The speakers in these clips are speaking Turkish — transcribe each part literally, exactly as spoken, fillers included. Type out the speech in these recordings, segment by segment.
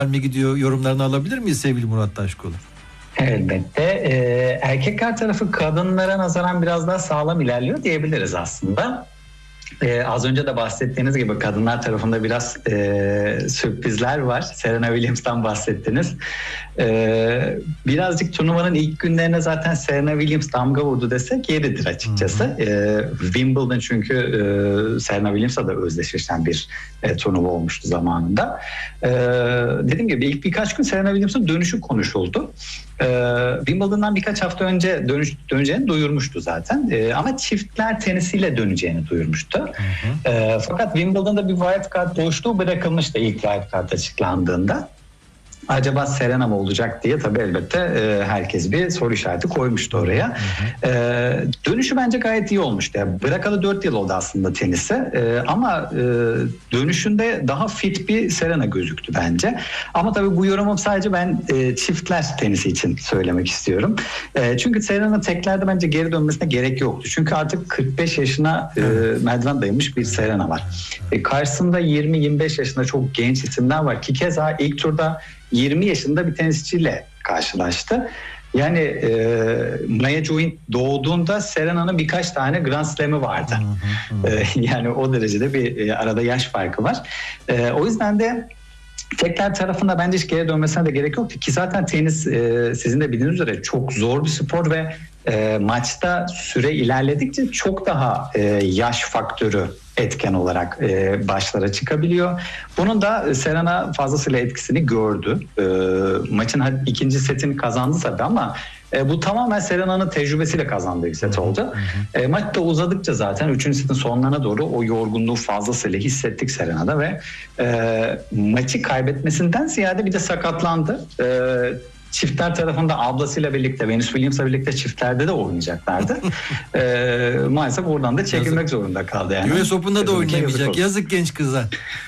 mi gidiyor, yorumlarını alabilir miyiz sevgili Murat Taşkolu? Elbette. Ee, erkekler tarafı kadınlara nazaran biraz daha sağlam ilerliyor diyebiliriz aslında. Ee, az önce de bahsettiğiniz gibi kadınlar tarafında biraz e, sürprizler var. Serena Williams'tan bahsettiniz. Ee, birazcık turnuvanın ilk günlerine zaten Serena Williams damga vurdu desek yeridir açıkçası. Ee, Wimbledon çünkü e, Serena Williams'a da özdeşleşen bir e, turnuva olmuştu zamanında. Ee, dediğim gibi ilk birkaç gün Serena Williams'ın dönüşü konuşuldu. Ee, Wimbledon'dan birkaç hafta önce dönüş, döneceğini duyurmuştu zaten. Ee, ama çiftler tenisiyle döneceğini duyurmuştu. Hı hı. Ee, fakat Wimbledon'da bir wildcard boşluğu bırakılmıştı ilk wildcard açıklandığında. Acaba Serena mı olacak diye tabii elbette e, herkes bir soru işareti koymuştu oraya. Hı hı. E, dönüşü bence gayet iyi olmuştu. Yani bırakalı dört yıl oldu aslında tenise. E, ama e, dönüşünde daha fit bir Serena gözüktü bence. Ama tabii bu yorumum sadece ben e, çiftler tenisi için söylemek istiyorum. E, çünkü Serena'nın teklerde bence geri dönmesine gerek yoktu. Çünkü artık kırk beş yaşına e, merdiven dayamış bir Serena var. E, karşısında yirmi yirmi beş yaşında çok genç isimler var ki keza ilk turda yirmi yaşında bir tenisçiyle karşılaştı. Yani e, Maya Join doğduğunda Serena'nın birkaç tane Grand Slam'ı vardı. Hı hı hı. E, yani o derecede bir e, arada yaş farkı var. E, o yüzden de tekrar tarafında bence hiç geri dönmesine de gerek yoktu ki zaten tenis e, sizin de bildiğiniz üzere çok zor bir spor ve e, maçta süre ilerledikçe çok daha e, yaş faktörü etken olarak e, başlara çıkabiliyor. Bunun da Serena fazlasıyla etkisini gördü. E, maçın ikinci setini kazandı tabii ama e, bu tamamen Serena'nın tecrübesiyle kazandığı bir set oldu. Hı hı. E, maç da uzadıkça zaten üçüncü setin sonlarına doğru o yorgunluğu fazlasıyla hissettik Serena'da ve e, maçı kaybetmesinden ziyade bir de sakatlandı. E, Çiftler tarafında ablasıyla birlikte, Venus Williams'la birlikte çiftlerde de oynayacaklardı. ee, maalesef oradan da çekilmek yazık. Zorunda kaldı yani. U S Open'da da oynayamayacak. Yazık, yazık genç kıza.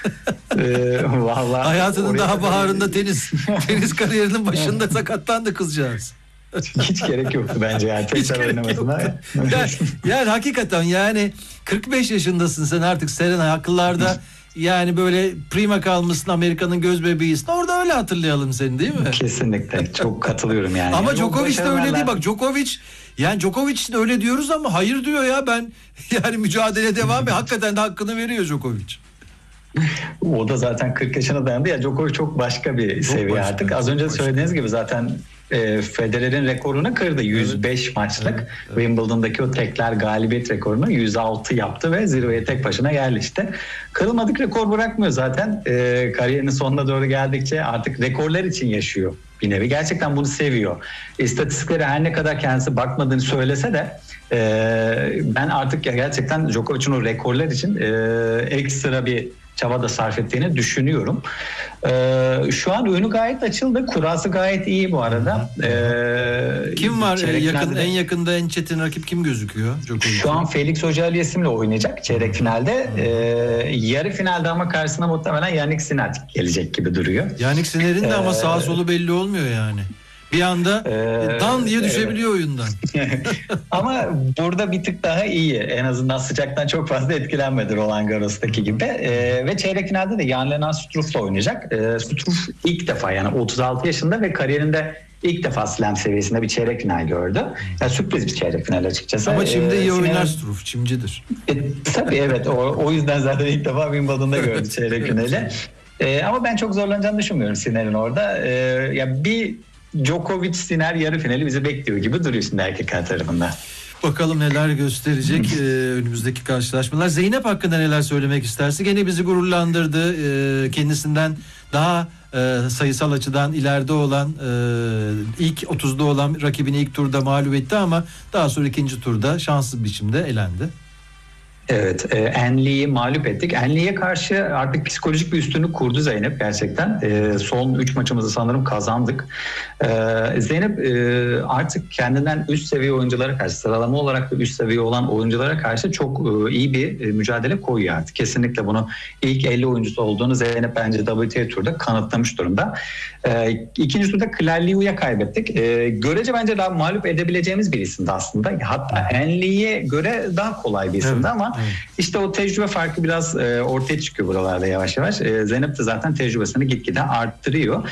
ee, vallahi hayatının daha baharında tenis tenis kariyerinin başında sakatlandı kızcağız. Hiç gerek yoktu bence yani tekrar oynamasına. yani, yani hakikaten yani kırk beş yaşındasın sen artık Serena akıllarda. Yani böyle prima kalmışsın, Amerika'nın göz bebeğisin. Orada öyle hatırlayalım seni, değil mi? Kesinlikle. Çok katılıyorum yani. Ama yani Djokovic de öyle değil. Bak Djokovic, yani Djokovic için öyle diyoruz ama hayır diyor ya, ben yani mücadele devam ediyor. Hakikaten de hakkını veriyor Djokovic. O da zaten kırk yaşına dayandı ya. Djokovic çok başka bir çok seviye başka, artık. Az önce başka. Söylediğiniz gibi zaten e, Federer'in rekorunu kırdı. yüz beş evet. maçlık. Evet, evet. Wimbledon'daki o tekler galibiyet rekorunu yüz altı yaptı ve zirveye tek başına yerleşti. Kırılmadık rekor bırakmıyor zaten. E, kariyerinin sonuna doğru geldikçe artık rekorlar için yaşıyor bir nevi. Gerçekten bunu seviyor. İstatistikleri her ne kadar kendisi bakmadığını söylese de e, ben artık gerçekten Djokovic'in o rekorlar için e, ekstra bir çaba da sarf ettiğini düşünüyorum. Ee, şu an önü gayet açıldı. Kurası gayet iyi bu arada. Ee, kim var yakın, en yakında en çetin rakip kim gözüküyor? Şu an Felix Auger-Aliassime oynayacak çeyrek finalde. Ee, yarı finalde ama karşısına muhtemelen Jannik Sinner gelecek gibi duruyor. Jannik Sinner'in de ee, ama sağ solu belli olmuyor yani. Bir anda ee, dan diye düşebiliyor evet. oyundan. Ama burada bir tık daha iyi. En azından sıcaktan çok fazla etkilenmedi Roland Garros'taki gibi. Ee, ve çeyrek finalde de Jan-Lennart Struff'la oynayacak. Ee, Struff ilk defa yani otuz altı yaşında ve kariyerinde ilk defa slam seviyesinde bir çeyrek final gördü. Yani sürpriz bir çeyrek final açıkçası. Ama şimdi iyi ee, oynar Struff, çimcidir. E, tabii evet. O, o yüzden zaten ilk defa Wimbledon'da gördü çeyrek finali. Ee, ama ben çok zorlanacağını düşünmüyorum Sinner'in orada. Ee, ya bir Djokovic Sinner yarı finali bizi bekliyor gibi duruyor şimdi erkekler tarafında. Bakalım neler gösterecek ee, önümüzdeki karşılaşmalar. Zeynep hakkında neler söylemek istersin? Gene bizi gururlandırdı. Ee, kendisinden daha e, sayısal açıdan ileride olan e, ilk otuzda olan rakibini ilk turda mağlup etti ama daha sonra ikinci turda şanssız bir biçimde elendi. Evet, e, An Lee'yi mağlup ettik. An Lee'ye karşı artık psikolojik bir üstünlük kurdu Zeynep gerçekten. E, son üç maçımızı sanırım kazandık. E, Zeynep e, artık kendinden üst seviye oyunculara karşı, sıralama olarak da üst seviye olan oyunculara karşı çok e, iyi bir e, mücadele koyuyor artık. Kesinlikle bunu ilk elli oyuncusu olduğunu Zeynep bence W T A turda kanıtlamış durumda. E, ikinci turda Claire Liu'ya kaybettik. E, görece bence daha mağlup edebileceğimiz bir isimdi aslında. Hatta An Lee'ye göre daha kolay bir isimdi evet. ama ama evet. işte o tecrübe farkı biraz e, ortaya çıkıyor buralarda yavaş yavaş. E, Zeynep de zaten tecrübesini gitgide arttırıyor.